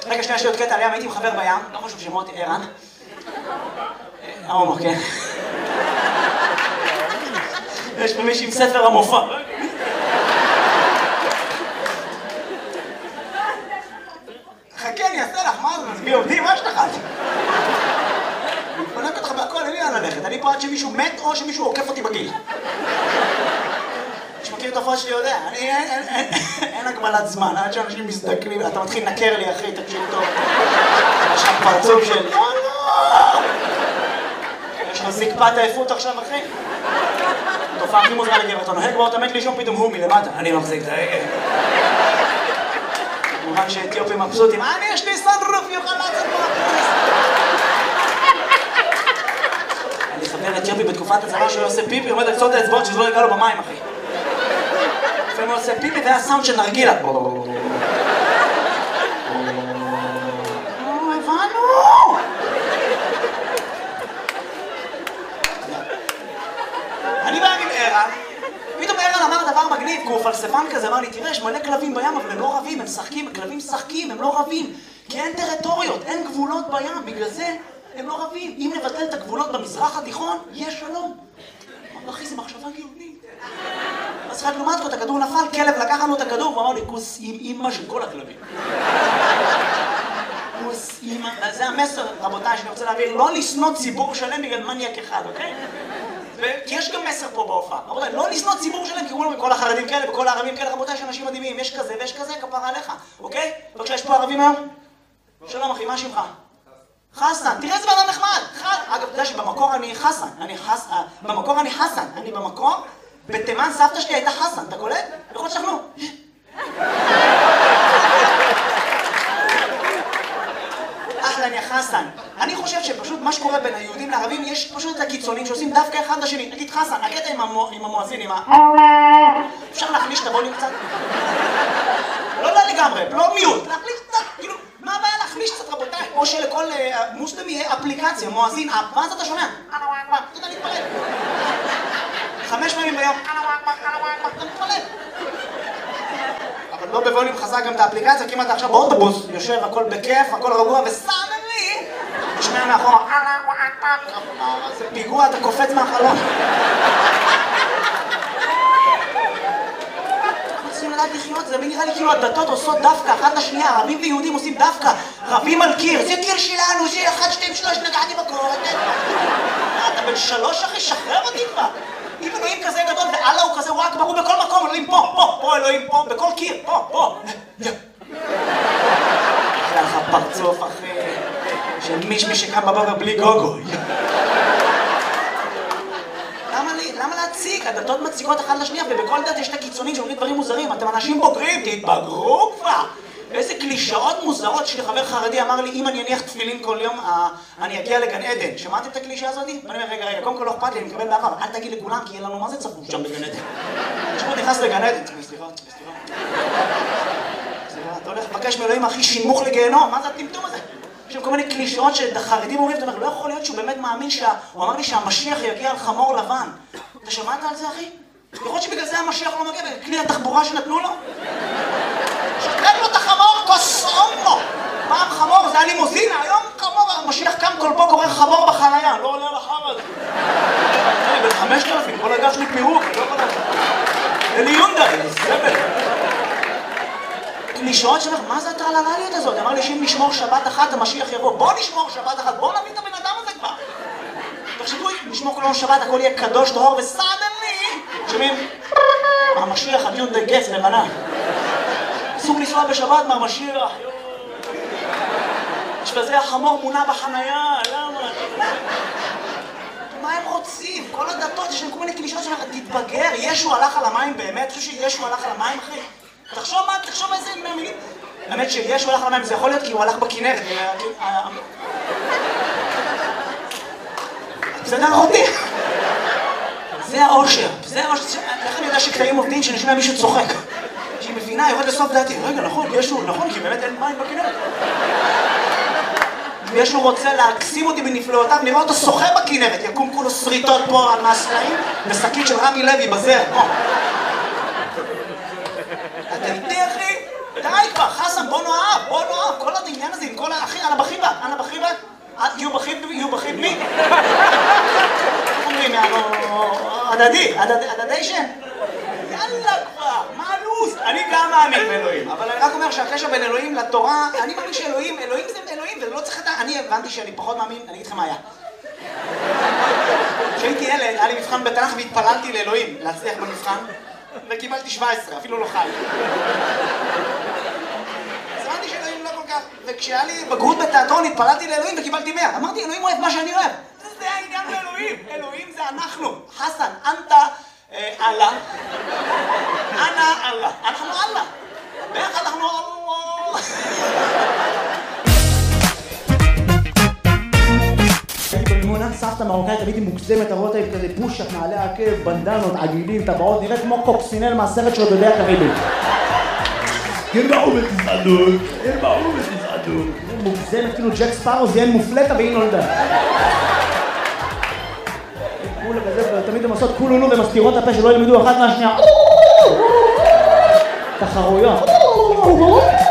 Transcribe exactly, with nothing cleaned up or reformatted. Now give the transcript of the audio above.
רגע, שנייה, יש לי עוד קטע עליהם, הייתי עם חבר בים, לא חשוב שמות, ערן. ההומור, כן. יש פה מישהי עם ספר המופע. חכה, אני אעשה לך, מה זה? מי עובדים? מה שתחת? אני פונק אותך בהכל, אין לי לאן ללכת. אני פה עד שמישהו מת או שמישהו עוקף אותי בגיל. מי שמכיר את ההופעות שלי יודע, אין הגבלת זמן, עד שאנשים מזדקנים, אתה מתחיל לנקר לי אחי, תקשיב טוב. יש לך פרצוף של... יש לך זקפת עייפות עכשיו אחי? תופעה הכי מוזרה לגבר, אתה נוהג באות המת לישון פתאום הוא מלמטה. אני מחזיק את ההגה. כמובן שאתיופים מבסוטים, אני יש לי סנרוף יוכל לצאת מהכניס. אני חבר אתיופי בתקופת הצבא שהוא עושה פיפי, עומד על קצות האצבעות שזה לא יגע לו במים אחי. לפעמים הוא עושה פיפי והיה סאונד של נרגילה. הבנו! אני בא עם ערן, פתאום ערן אמר דבר מגניב, כי הוא פלספן כזה, אמר לי, תראה, יש מלא כלבים בים, אבל הם לא רבים, הם משחקים, הכלבים משחקים, הם לא רבים, כי אין טריטוריות, אין גבולות בים, בגלל זה הם לא רבים. אם נבטל את הגבולות במזרח התיכון, יש שלום. אמר, אחי, זה מחשבה גאונית. אז חד לעומת כה, את הכדור נפל, כלב לקח לנו את הכדור, והוא אמר לי, כוס עם אימא של כל הכלבים. כוס אימא, זה המסר, רבותיי, שאני רוצה להעביר, לא לשנוא ציבור שלם בגלל מניאק אחד, אוקיי? כי יש גם מסר פה בהופעה. רבותיי, לא לשנוא ציבור שלם, כי אומרים כל החרדים כאלה וכל הערבים כאלה, רבותיי, יש אנשים מדהימים, יש כזה ויש כזה, כפרה עליך, אוקיי? בבקשה, יש פה ערבים היום? שלום אחי, מה שמך? חסן, תראה איזה בן אדם נחמד. אגב, אתה יודע שבמקור אני חסן, אני חסן, במקור אני חסן, אני במקור, בתימן סבתא שלי הייתה חסן, אתה קולט? יכול שכנו. אחלן יא חסן. אני חושב שפשוט מה שקורה בין היהודים לערבים, יש פשוט את הקיצונים שעושים דווקא אחד לשני. נגיד חסן, הקטע עם המואזין, עם ה... אפשר להחליש את הווליום קצת? לא לא לגמרי, לא מיוט, להחליש קצת, כאילו, מה הבעיה להחליש קצת רבותיי? או שלכל מוסלמי יהיה אפליקציה, מואזין, מה זה אתה שומע? אתה יודע להתפלל. חמש פעמים ביום, אתה מתפלל. אבל לא בווליום חזק גם את האפליקציה, כי אם אתה עכשיו באוטובוס, יושב, הכל בכיף, הכל רגוע, וסאנלי, תשמע מאחורה, זה פיגוע, אתה קופץ מהחלון. אנחנו צריכים לדעת לחיות, זה נראה לי כאילו הדתות עושות דווקא, אחת לשנייה, ערבים ויהודים עושים דווקא, רבים על קיר, זה קיר שלנו, זה אחד, שתיים, שלוש, נגעתי בקור, אתה בן שלוש אחי, שחרר אותי כבר. אם אלוהים כזה גדול ואללה הוא כזה, הוא רק ברור בכל מקום, אלוהים פה, פה, פה, אלוהים פה, בכל קיר, פה, פה. היה לך פרצוף אחי, של מישמי שקם בבוקר בלי גוגו. למה להציג? הדתות מציקות אחת לשנייה, ובכל דת יש את הקיצונים שאומרים דברים מוזרים. אתם אנשים בוגרים, תתבגרו כבר. איזה קלישאות מוזרות. שלי חבר חרדי אמר לי, אם אני אניח תפילין כל יום, אני אגיע לגן עדן. שמעתם את הקלישה הזאת? ואני אומר, רגע, רגע, קודם כל לא אכפת לי, אני מקבל באהבה, אבל אל תגיד לכולם, כי יהיה לנו מה זה צפוף שם בגן עדן. תשמעו, נכנס לגן עדן. סליחה, סליחה. סליחה, אתה הולך לבקש מאלוהים הכי שימוך לגיהנום, מה זה הטמטום הזה? יש שם כל מיני קלישאות שהחרדים אומרים, אתה אומר, לא יכול להיות שהוא באמת מאמין שה... הוא אמר לי שהמשיח יגיע על חמור לבן. אתה שמעת על זה, אחי? יכול להיות שבגלל זה המשיח לא מגיע, בכלי התחבורה שנתנו לו? שתק לו את החמור, כוסום לו! פעם חמור, זה היה לימוזינה, היום חמור, המשיח קם כל בוקר, רואה חמור בחנייה, לא עולה לחם הזה. אני בן חמשת אלפים, כל הגב שלי פירוק, אני לא יכול לדעת. אלי יונדאי, סבל. קלישאות שלך, מה זה הטרללליות הזאת? אמר לי שאם נשמור שבת אחת, המשיח יבוא. בוא נשמור שבת אחת, בוא נביא את הבן אדם הזה כבר. תחשבו, נשמור כל יום שבת, הכל יהיה קדוש, טהור וסדלי. שומעים? המשיח, הדיונדאי גץ, לבנה. אסור לנסוע בשבת מהמשיח. יש בזה החמור מונע בחנייה, למה? מה הם רוצים? כל הדתות, יש להם כל מיני קלישאות שלך, תתבגר, ישו הלך על המים באמת? חושב שישו הלך על המים, אחי? תחשוב מה, תחשוב איזה מילים. האמת שישו הלך על המים, זה יכול להיות כי הוא הלך בכנרת. בסדר אחותי? זה האושר, זה האושר. איך אני יודע שקטעים עובדים שנשמע מישהו צוחק? שהיא מבינה, יורד לסוף דעתי. רגע, נכון, ישו, נכון, כי באמת אין מים בכנרת. וישו רוצה להקסים אותי בנפלאותיו, נראה אותו שוחה בכנרת, יקום כולו שריטות פה על מהסלעים, ושקית של רמי לוי בזר, פה. אתה איתי, אחי? די כבר, חסן, בוא נאהב, בוא נאהב. כל העניין הזה הדדי, הדדיישן. יאללה כבר, מה הלו"ז? אני גם מאמין באלוהים, אבל אני רק אומר שהקשר בין אלוהים לתורה, אני מאמין שאלוהים, אלוהים זה אלוהים, ולא צריך את ה... אני הבנתי שאני פחות מאמין, אני אגיד לכם מה היה. כשהייתי ילד, היה לי מבחן בתנ"ך והתפללתי לאלוהים, להצליח במבחן, וקיבלתי שבע עשרה, אפילו לא חי. אז הבנתי שאלוהים לא כל כך, וכשהיה לי בגרות בתיאטרון התפללתי לאלוהים וקיבלתי מאה. אמרתי, אלוהים אוהב מה שאני אוהב. זה העניין לאלוהים, אלוהים זה אנחנו. חסן, אנטה, אללה. אנא אללה. אנחנו אללה. ביחד אנחנו אללה. הייתי במימונה, סבתא מרוקאית, הייתי מוגזמת, הרואות הייתי כזה פושק, נעלי עקב, בנדנות, עגילים, טבעות, נראית כמו קוקסינל מהסרט שלו בדרך הקריבית. ירבעו בתזעדות, ירבעו בתזעדות. מוגזמת, כאילו ג'ק ספארו זיין מופלטה והיא נולדה. כולה כזה, תמיד הן עושות כולולו ומסתירות הפה שלא ילמדו אחת מהשנייה. תחרויות.